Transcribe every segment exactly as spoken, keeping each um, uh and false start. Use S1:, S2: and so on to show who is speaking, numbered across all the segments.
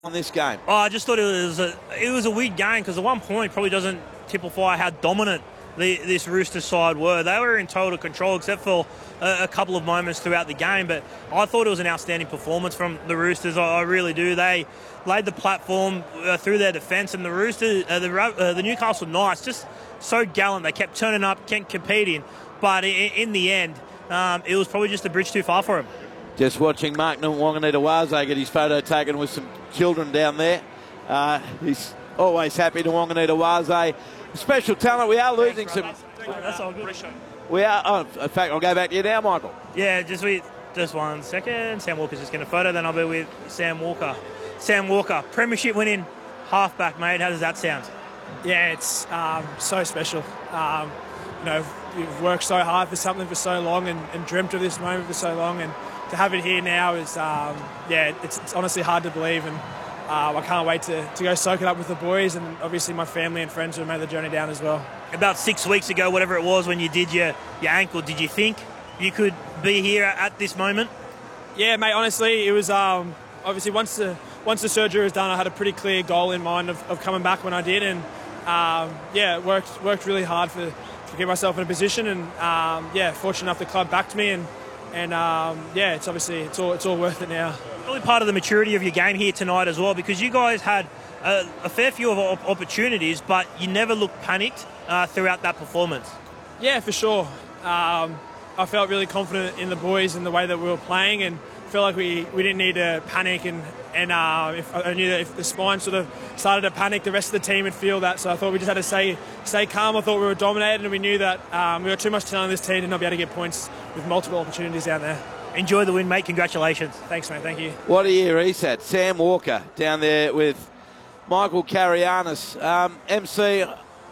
S1: on this game?
S2: Oh, I just thought it was a it was a weird game because at one point it probably doesn't typify how dominant the, this Roosters side were. They were in total control except for a, a couple of moments throughout the game, but I thought it was an outstanding performance from the Roosters. I, I really do. They laid the platform uh, through their defence, and the Roosters, uh, the, uh, the Newcastle Knights, just so gallant. They kept turning up, kept competing, but in, in the end, um, it was probably just a bridge too far for him.
S1: Just watching Mark Nwanganita-Waze get his photo taken with some children down there. Uh, he's always happy, Nwanganita-Waze. Special talent. We are losing
S2: Thanks,
S1: some.
S2: That's, that's all good.
S1: We are. Oh, in fact, I'll go back to you now, Michael.
S2: Yeah, just we, just one second. Sam Walker's just getting a photo. Then I'll be with Sam Walker. Sam Walker, premiership winning halfback, mate. How does that sound?
S3: Yeah, it's um, so special. Um, you know, we've worked so hard for something for so long and, and dreamt of this moment for so long, and to have it here now is, um, yeah, it's, it's honestly hard to believe, and uh, I can't wait to, to go soak it up with the boys, and obviously my family and friends who have made the journey down as well.
S2: About six weeks ago, whatever it was, when you did your, your ankle, did you think you could be here at this moment?
S3: Yeah, mate, honestly, it was um, obviously once the once the surgery was done, I had a pretty clear goal in mind of, of coming back when I did, and um, yeah, worked worked really hard for to get myself in a position, and um, yeah, fortunate enough the club backed me, and and um, yeah, it's obviously it's all it's all worth it now.
S2: Really part of the maturity of your game here tonight as well, because you guys had a, a fair few of op- opportunities, but you never looked panicked uh, throughout that performance.
S3: Yeah, for sure. Um, I felt really confident in the boys and the way that we were playing, and felt like we, we didn't need to panic, and and uh, if I knew that if the spine sort of started to panic, the rest of the team would feel that. So I thought we just had to stay stay calm. I thought we were dominated, and we knew that um, we got too much talent in this team to not be able to get points with multiple opportunities down there.
S2: Enjoy the win, mate. Congratulations.
S3: Thanks, mate. Thank you.
S1: What a year he's had. Sam Walker down there with Michael Carianis. Um, M C,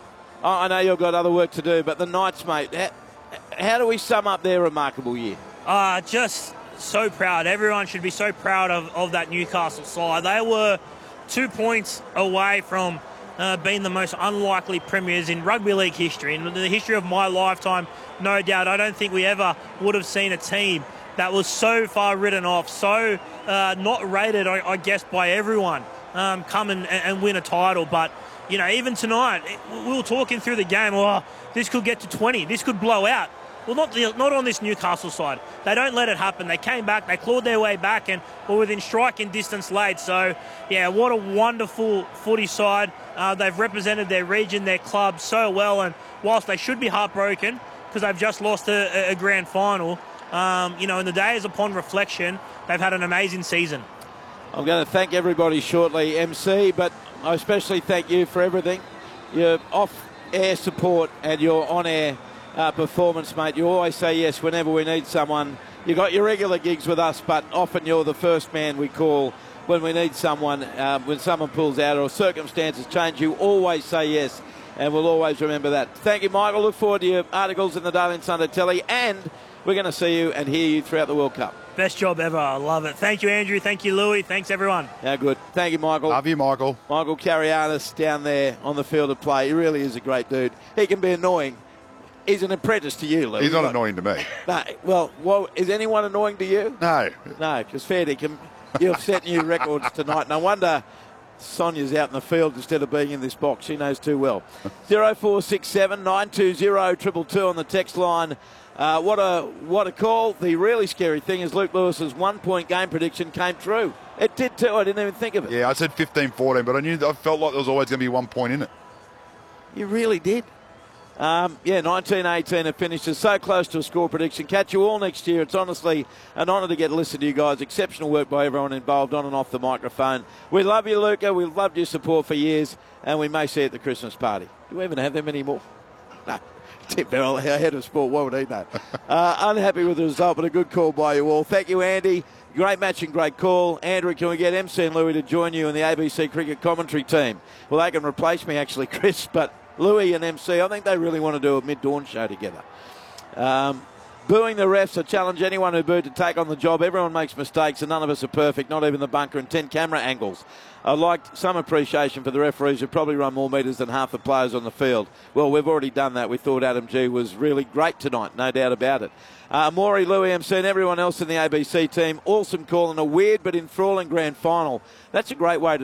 S1: I know you've got other work to do, but the Knights, mate, how, how do we sum up their remarkable year?
S2: Uh, just so proud. Everyone should be so proud of, of that Newcastle side. They were two points away from uh, being the most unlikely premiers in rugby league history. In the history of my lifetime, no doubt, I don't think we ever would have seen a team that was so far written off, so uh, not rated, I, I guess, by everyone, um, come and, and win a title. But, you know, even tonight, it, we were talking through the game, oh, this could get to twenty, this could blow out. Well, not the, not on this Newcastle side. They don't let it happen. They came back, they clawed their way back, and were within striking distance late. So, yeah, what a wonderful footy side. Uh, they've represented their region, their club so well, and whilst they should be heartbroken because they've just lost a, a grand final, um, you know, in the days upon reflection, they've had an amazing season.
S1: I'm going to thank everybody shortly, M C, but I especially thank you for everything. Your off-air support and your on-air Uh, performance, mate. You always say yes whenever we need someone. You got your regular gigs with us, but often you're the first man we call when we need someone. Uh, when someone pulls out or circumstances change, you always say yes, and we'll always remember that. Thank you, Michael. Look forward to your articles in the Daily Sunday Telly, and we're going to see you and hear you throughout the World Cup.
S2: Best job ever. I love it. Thank you, Andrew. Thank you, Louis. Thanks, everyone.
S1: How good. Thank you, Michael.
S4: Love you, Michael.
S1: Michael Carianis down there on the field of play. He really is a great dude. He can be annoying. He's an apprentice to you, Lou.
S4: He's not annoying to me.
S1: No, well, well, is anyone annoying to you?
S4: No.
S1: No, because fair dinkum, you've set new records tonight. No wonder Sonia's out in the field instead of being in this box. She knows too well. zero four six seven nine two zero two two two on the text line. Uh, what a what a call. The really scary thing is Luke Lewis's one-point game prediction came true. It did too. I didn't even think of it.
S4: Yeah, I said fifteen fourteen, but I knew I felt like there was always going to be one point in it.
S1: You really did. Um, yeah, nineteen eighteen it finishes so close to a score prediction. Catch you all next year. It's honestly an honour to get to listen to you guys. Exceptional work by everyone involved on and off the microphone. We love you, Luca. We've loved your support for years, and we may see you at the Christmas party. Do we even have them anymore? No. Tim Beryl, our head of sport, what would he know? uh, unhappy with the result, but a good call by you all. Thank you, Andy. Great match and great call. Andrew, can we get M C and Louis to join you in the A B C cricket commentary team? Well, they can replace me, actually, Chris, but Louis and M C, I think they really want to do a mid-dawn show together. Um, booing the refs, I challenge anyone who booed to take on the job. Everyone makes mistakes and none of us are perfect, not even the bunker and ten camera angles. I'd like some appreciation for the referees who probably run more metres than half the players on the field. Well, we've already done that. We thought Adam G was really great tonight, no doubt about it. Uh, Maury, Louis, M C and everyone else in the A B C team, awesome call in a weird but enthralling grand final. That's a great way to